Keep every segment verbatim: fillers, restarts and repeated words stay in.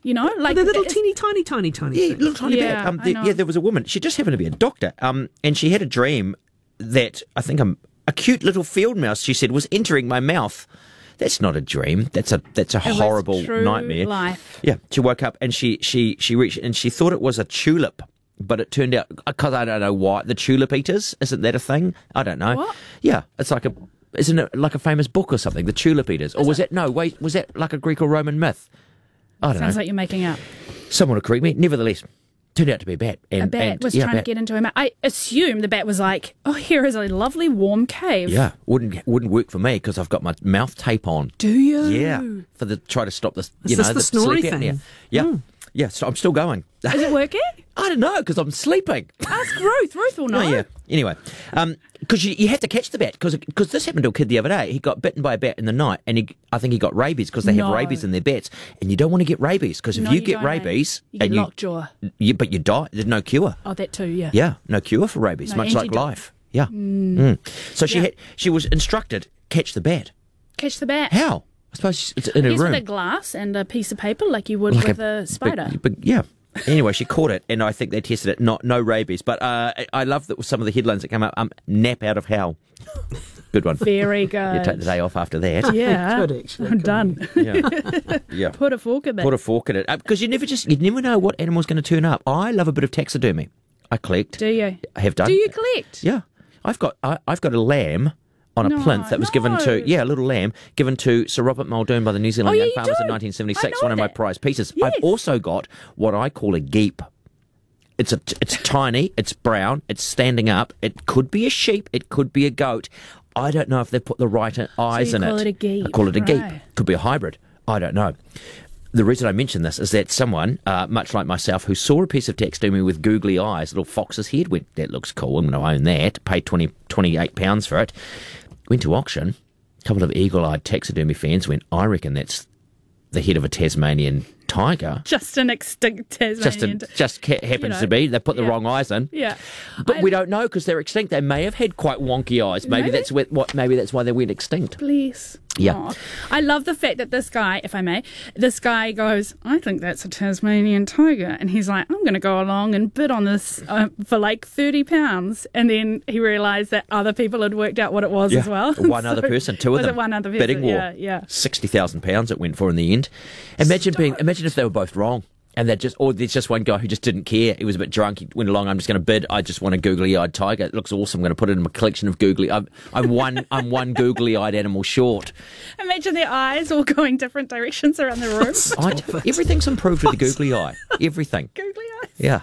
You know, like they're little teeny, tiny, tiny, tiny Yeah, things. little tiny Yeah, bat. Um, I the, know. yeah, there was a woman. She just happened to be a doctor, um, and she had a dream that I think a, a cute little field mouse, she said, was entering my mouth. That's not a dream. That's a that's a It was horrible true nightmare. life. Yeah, she woke up and she she she reached and she thought it was a tulip, but it turned out because I don't know why the tulip eaters. Isn't that a thing? I don't know. What? Yeah, it's like a. Isn't it like a famous book or something? The tulip eaters, or was it no? Wait, was that like a Greek or Roman myth? I don't Sounds know. like you're making up. Someone will correct me. Nevertheless, turned out to be a bat. And, A bat and, was yeah, trying bat. to get into her mouth. I assume the bat was like, oh, here is a lovely warm cave. Yeah, wouldn't wouldn't work for me because I've got my mouth tape on. Do you? Yeah, for the try to stop this. You Is know, this the snory sleep thing? apnea. Yeah, Hmm. yeah. So I'm still going. Is it working? I don't know because I'm sleeping. Ask Ruth. Ruth will know. Oh yeah. Anyway, because you, you have to catch the bat because this happened to a kid the other day. He got bitten by a bat in the night, and he I think he got rabies because they No. have rabies in their bats, and you don't want to get rabies because if No, you, you get don't, mate. rabies You get and you, lockjaw. you but you die, there's no cure. Oh, that too, yeah. Yeah, no cure for rabies, No much like antidote. life. Yeah. Mm. So she Yeah. had she was instructed catch the bat. Catch the bat. How? I suppose it's in a Use room. with a glass and a piece of paper like you would Like with a, spider. Big, big, yeah. Anyway, she caught it, and I think they tested it. Not no rabies, but uh, I, I love that some of the headlines that come up. Um, nap out of hell. Good one. Very good. You take the day off after that. Yeah. Good, actually. I'm done. Yeah, yeah. Put a fork in that. Put a fork in it because you never just you never know what animal's going to turn up. I love a bit of taxidermy. I collect. Do you? I have done. Do you collect? Yeah, I've got I, I've got a lamb on a No, plinth that was given no. to yeah a little lamb given to Sir Robert Muldoon by the New Zealand Oh, yeah, Young you Farmers do. in nineteen seventy-six. I know One of my that. prized pieces. Yes. I've also got what I call a geep. It's a it's tiny. It's brown. It's standing up. It could be a sheep. It could be a goat. I don't know if they've put the right eyes you in call it. it a geep, I call it a right. geep. Could be a hybrid. I don't know. The reason I mention this is that someone, uh, much like myself, who saw a piece of taxidermy with googly eyes, little fox's head, went, that looks cool, I'm going to own that, paid twenty, twenty-eight pounds for it, went to auction. A couple of eagle-eyed taxidermy fans went, I reckon that's the head of a Tasmanian tiger. Just an extinct Tasmanian. Just, a, just ca- happens you know, to be. They put the yeah. wrong eyes in. Yeah. But I- we don't know because they're extinct. They may have had quite wonky eyes. Maybe, Maybe. that's wh- what. Maybe that's why they went extinct. Please. Yeah. Aw. I love the fact that this guy, if I may, this guy goes, I think that's a Tasmanian tiger. And he's like, I'm going to go along and bid on this uh, for like thirty pounds. And then he realised that other people had worked out what it was as well. One So- other person, two of was them. it one other person? Bidding war. Yeah, yeah. Sixty thousand pounds it went for in the end. Imagine being. Imagine if they were both wrong. And that just, or there's just one guy who just didn't care. He was a bit drunk. He went along. I'm just going to bid. I just want a googly-eyed tiger. It looks awesome. I'm going to put it in my collection of googly. I'm, I'm one. I'm one googly-eyed animal short. Imagine their eyes all going different directions around the room. I, everything's improved with the googly eye. Everything. Googly eyes. Yeah.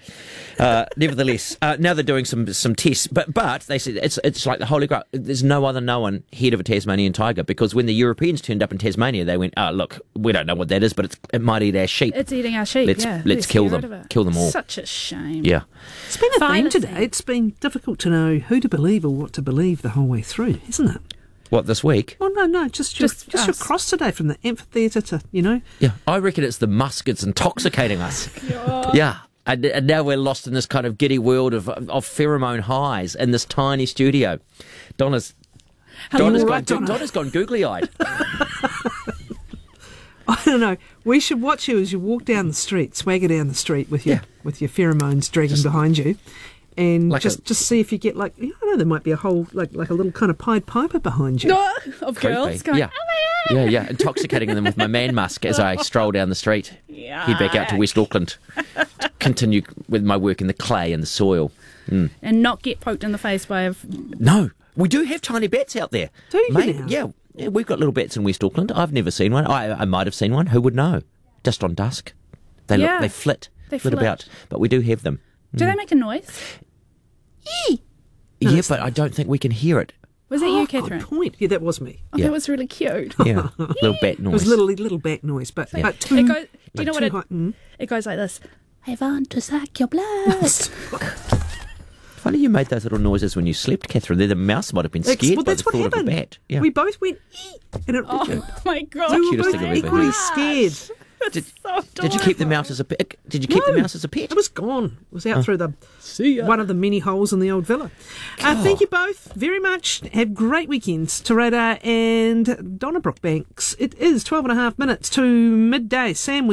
Uh, nevertheless, uh, now they're doing some some tests, but but they said it's it's like the holy grail. There's no other known head of a Tasmanian tiger because when the Europeans turned up in Tasmania, they went, "Oh, look, we don't know what that is, but it's, it might eat our sheep. It's eating our sheep, Let's- yeah. let's Let's kill get them. rid of it. Kill them all." Such a shame. Yeah, It's been a theme Violence today. thing. It's been difficult to know who to believe or what to believe the whole way through, isn't it? what this week? Well, no, no, just your, Just just, your us. cross today from the amphitheatre to, you know. Yeah, I reckon it's the musk. It's intoxicating us. Yeah. And, and now we're lost in this kind of giddy world of of pheromone highs in this tiny studio. Donna's Hello, Donna's, right, gone, Donna. Donna's gone googly-eyed. I don't know. We should watch you as you walk down the street, swagger down the street with your Yeah. with your pheromones dragging behind you, and Like just a- just see if you get like, I don't know, there might be a whole like like a little kind of Pied Piper behind you. No, of Creepy. girls going, yeah. oh my God. yeah, yeah, intoxicating them with my man musk as I stroll down the street. Yeah. Head back out to West Auckland. to continue with my work in the clay and the soil. And not get poked in the face by a... No, we do have tiny bats out there. Do you Mate, now? Yeah, yeah, we've got little bats in West Auckland. I've never seen one. I, I might have seen one. Who would know? Just on dusk. They Yeah. look, they flit, They flit flit. about. But we do have them. Do they make a noise? Yeah, but I don't think we can hear it. Was that Oh, you, Catherine? good point. Yeah, that was me. Oh, Yeah. that was really cute. Yeah, little bat It was noise. a little little bat noise, but but too, It goes, do you but know what too it, high- mm. it goes like this. I want to suck your blood. Funny you made those little noises when you slept, Catherine. The mouse might have been Ex- scared well, by that's the what thought happened. of a bat. Yeah. We both went, "Ee!" and it, Oh my God. we were cutest both thing I've ever equally heard. scared. Did, So did you keep the adorable. mouse as a pet? Did you keep the No. mouse as a pet? It was gone. It was out through the See ya. one of the many holes in the old villa. Uh, thank you both very much. Have great weekends. Terada and Donna Brookbanks. It is twelve and a half minutes to midday. Sam was